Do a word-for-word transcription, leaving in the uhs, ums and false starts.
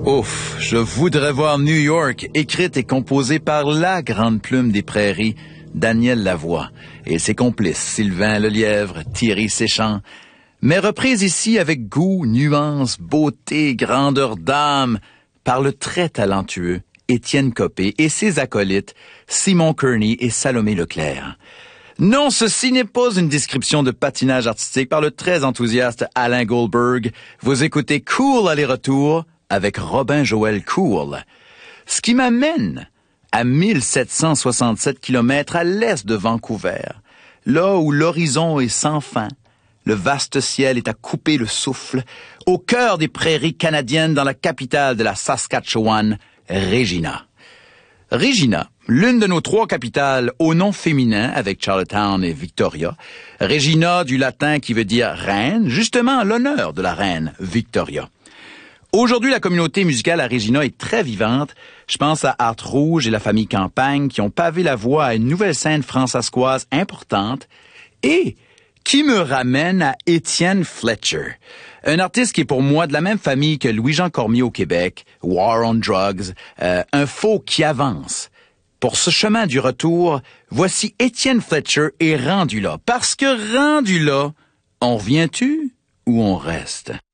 Ouf, je voudrais voir New York, écrite et composée par la grande plume des prairies, Daniel Lavoie, et ses complices Sylvain Lelièvre, Thierry Séchant, mais reprise ici avec goût, nuance, beauté, grandeur d'âme, par le très talentueux Étienne Copé et ses acolytes Simon Kearney et Salomé Leclerc. Non, ceci n'est pas une description de patinage artistique par le très enthousiaste Alain Goldberg. Vous écoutez Cool aller-retour avec Robin Joël Cool. Ce qui m'amène à mille sept cent soixante-sept kilomètres à l'est de Vancouver, là où l'horizon est sans fin, le vaste ciel est à couper le souffle, au cœur des prairies canadiennes dans la capitale de la Saskatchewan, Regina. Regina, l'une de nos trois capitales au nom féminin avec Charlottetown et Victoria. Regina du latin qui veut dire reine, justement en l'honneur de la reine Victoria. Aujourd'hui, la communauté musicale à Regina est très vivante. Je pense à Art Rouge et la famille Campagne qui ont pavé la voie à une nouvelle scène françaiscoise importante et qui me ramène à Étienne Fletcher, un artiste qui est pour moi de la même famille que Louis-Jean Cormier au Québec, War on Drugs, euh, un faux qui avance. Pour ce chemin du retour, voici Étienne Fletcher et Rendu là. Parce que rendu là, on revient-tu ou on reste?